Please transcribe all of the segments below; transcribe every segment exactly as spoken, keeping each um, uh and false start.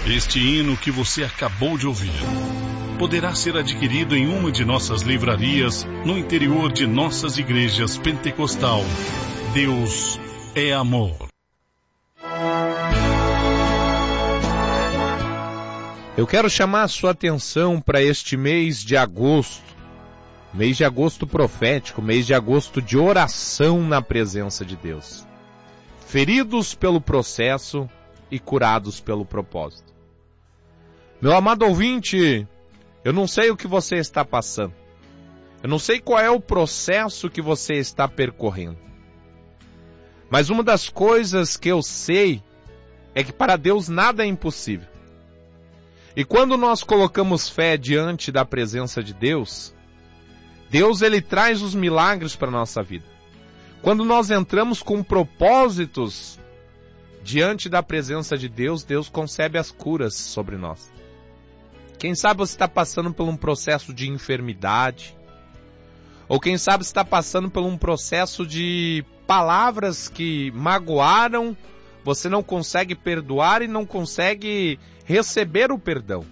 Este hino que você acabou de ouvir poderá ser adquirido em uma de nossas livrarias no interior de nossas igrejas pentecostal. Deus é amor. Eu quero chamar a sua atenção para este mês de agosto, mês de agosto profético, mês de agosto de oração na presença de Deus. Feridos pelo processo e curados pelo propósito. Meu amado ouvinte, eu não sei o que você está passando. Eu não sei qual é o processo que você está percorrendo. Mas uma das coisas que eu sei é que para Deus nada é impossível. E quando nós colocamos fé diante da presença de Deus, Deus ele traz os milagres para a nossa vida. Quando nós entramos com propósitos diante da presença de Deus, Deus concebe as curas sobre nós. Quem sabe você está passando por um processo de enfermidade, ou quem sabe está passando por um processo de palavras que magoaram, você não consegue perdoar e não consegue receber o perdão.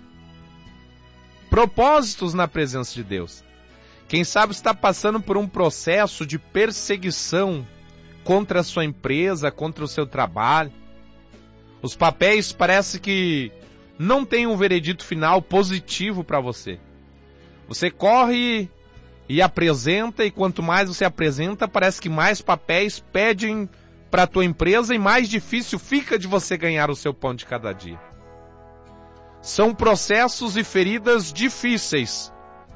Propósitos na presença de Deus. Quem sabe está passando por um processo de perseguição contra a sua empresa, contra o seu trabalho. Os papéis parece que não têm um veredito final positivo para você. Você corre e apresenta, e quanto mais você apresenta, parece que mais papéis pedem para a tua empresa e mais difícil fica de você ganhar o seu pão de cada dia. São processos e feridas difíceis,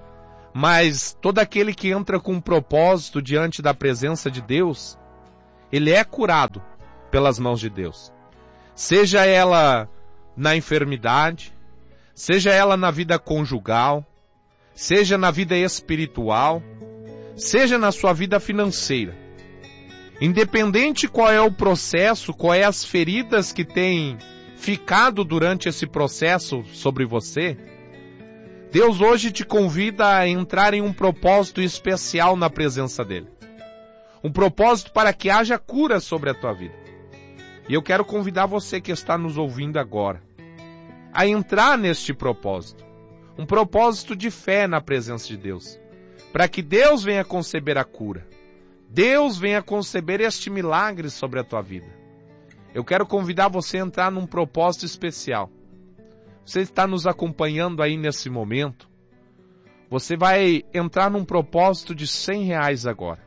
mas todo aquele que entra com um propósito diante da presença de Deus, ele é curado pelas mãos de Deus. Seja ela na enfermidade, seja ela na vida conjugal, seja na vida espiritual, seja na sua vida financeira. Independente qual é o processo, qual é as feridas que têm ficado durante esse processo sobre você, Deus hoje te convida a entrar em um propósito especial na presença dele. Um propósito para que haja cura sobre a tua vida. E eu quero convidar você que está nos ouvindo agora a entrar neste propósito. Um propósito de fé na presença de Deus. Para que Deus venha conceber a cura. Deus venha conceber este milagre sobre a tua vida. Eu quero convidar você a entrar num propósito especial. Você está nos acompanhando aí nesse momento. Você vai entrar num propósito de cem reais agora.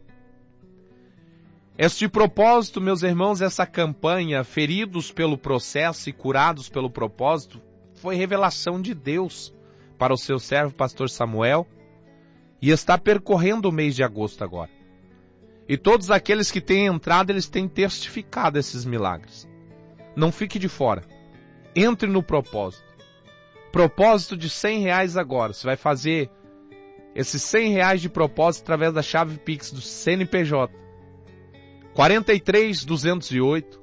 Este propósito, meus irmãos, essa campanha, feridos pelo processo e curados pelo propósito, foi revelação de Deus para o seu servo, pastor Samuel, e está percorrendo o mês de agosto agora. E todos aqueles que têm entrado, eles têm testificado esses milagres. Não fique de fora. Entre no propósito. Propósito de cem reais agora. Você vai fazer esses cem reais de propósito através da chave Pix do C N P J. quarenta e três, duzentos e oito,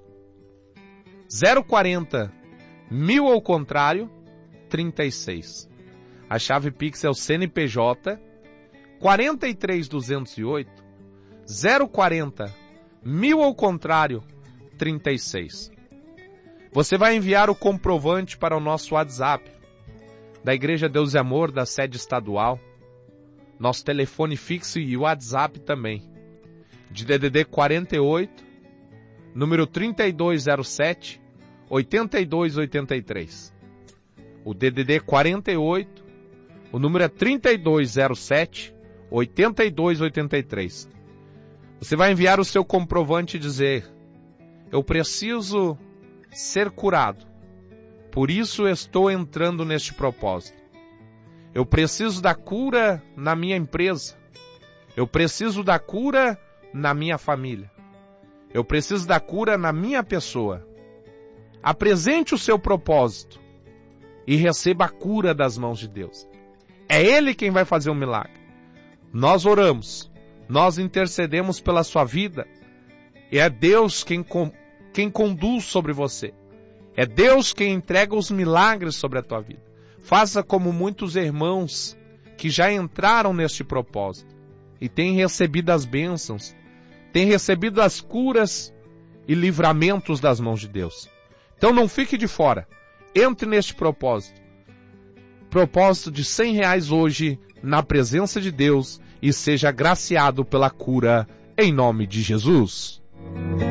zero quarenta, mil ao contrário, trinta e seis. A chave Pix é o C N P J, quarenta e três, duzentos e oito, zero quarenta, mil ao contrário, trinta e seis. Você vai enviar o comprovante para o nosso WhatsApp, da Igreja Deus e Amor, da sede estadual, nosso telefone fixo e o WhatsApp também, de D D D quarenta e oito, número trinta e dois zero sete, oitenta e dois oitenta e três. O D D D quarenta e oito, o número é trinta e dois zero sete, oitenta e dois oitenta e três. Você vai enviar o seu comprovante e dizer: eu preciso ser curado, por isso estou entrando neste propósito. Eu preciso da cura na minha empresa. Eu preciso da cura na minha família. Eu preciso da cura na minha pessoa. Apresente o seu propósito e receba a cura das mãos de Deus. É Ele quem vai fazer o milagre. Nós oramos, nós intercedemos pela sua vida, e é Deus quem, quem conduz sobre você. É Deus quem entrega os milagres sobre a tua vida. Faça como muitos irmãos que já entraram neste propósito e têm recebido as bênçãos, têm recebido as curas e livramentos das mãos de Deus. Então não fique de fora. Entre neste propósito. Propósito de cem reais hoje, na presença de Deus, e seja agraciado pela cura, em nome de Jesus.